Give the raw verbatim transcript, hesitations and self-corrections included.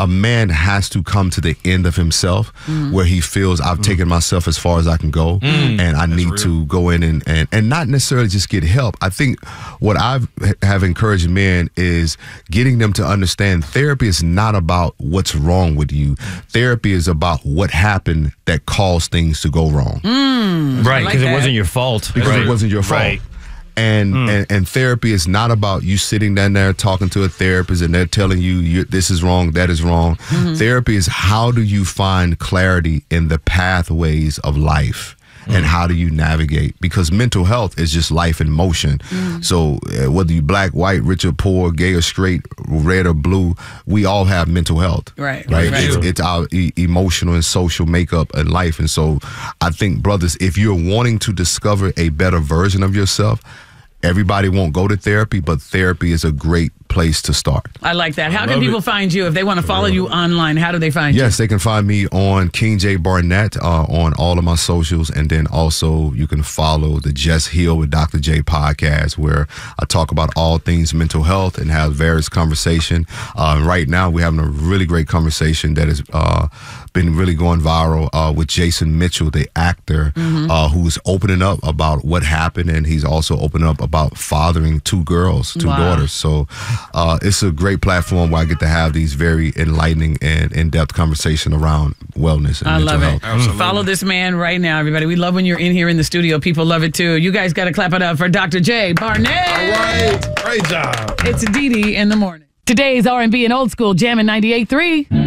a man has to come to the end of himself mm. where he feels I've mm. taken myself as far as I can go mm. and I That's need real. to go in and, and, and not necessarily just get help. I think what I have encouraged men is getting them to understand therapy is not about what's wrong with you. Therapy is about what happened that caused things to go wrong. Mm. Right, because like it wasn't your fault. Because right. it wasn't your fault. Right. And, mm. and and therapy is not about you sitting down there talking to a therapist and they're telling you, you this is wrong, that is wrong. Mm-hmm. Therapy is how do you find clarity in the pathways of life mm. and how do you navigate? Because mental health is just life in motion. Mm. So uh, whether you black, white, rich or poor, gay or straight, red or blue, we all have mental health. Right. Right. right. It's, it's our e- emotional and social makeup in life. And so I think, brothers, if you're wanting to discover a better version of yourself, everybody won't go to therapy, but therapy is a great place to start. I like that. How can people it. find you if they want to follow you online? How do they find yes, you? Yes, they can find me on King J Barnett uh, on all of my socials, and then also you can follow the Just Heal with Doctor J podcast, where I talk about all things mental health and have various conversation. Uh, right now, we're having a really great conversation that has uh, been really going viral uh, with Jason Mitchell, the actor, mm-hmm. uh, who's opening up about what happened, and he's also opening up about fathering two girls, two wow. daughters. So uh, it's a great platform where I get to have these very enlightening and in-depth conversation around wellness and I mental love health. it. Absolutely. Follow this man right now, everybody. We love when you're in here in the studio. People love it too. You guys got to clap it up for Doctor J Barnett. All right. Great job. It's Dee Dee in the morning. Today's R and B and old school jamming ninety-eight point three.